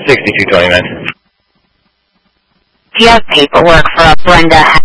6229. Do you have paperwork for a Brenda